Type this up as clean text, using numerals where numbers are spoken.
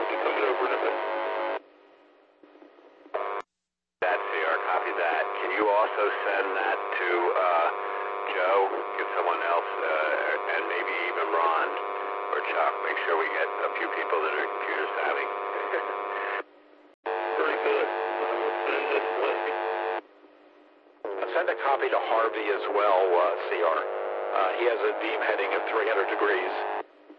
be coming over in a minute. That CR, copy that. Can you also send that to Joe, get someone else, and maybe even Ron or Chuck? Make sure we get a few people that are computer savvy. Very good. Send a copy to Harvey as well, CR. He has a beam heading of 300 degrees.